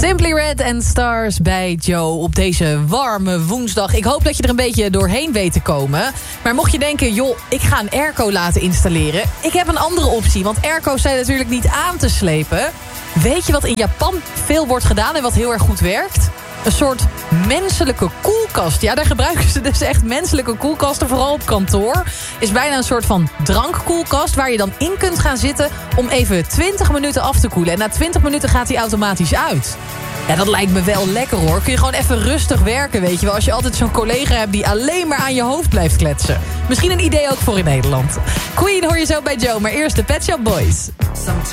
Simply Red and Stars bij Joe op deze warme woensdag. Ik hoop dat je er een beetje doorheen weet te komen. Maar mocht je denken, joh, ik ga een airco laten installeren. Ik heb een andere optie, want airco's zijn natuurlijk niet aan te slepen. Weet je wat in Japan veel wordt gedaan en wat heel erg goed werkt? Een soort menselijke koelkast. Ja, daar gebruiken ze dus echt menselijke koelkasten, vooral op kantoor. Is bijna een soort van drankkoelkast waar je dan in kunt gaan zitten om even 20 minuten af te koelen. En na 20 minuten gaat die automatisch uit. Ja, dat lijkt me wel lekker hoor. Kun je gewoon even rustig werken, weet je wel. Als je altijd zo'n collega hebt die alleen maar aan je hoofd blijft kletsen. Misschien een idee ook voor in Nederland. Queen hoor je zo bij Joe, maar eerst de Pet Shop Boys.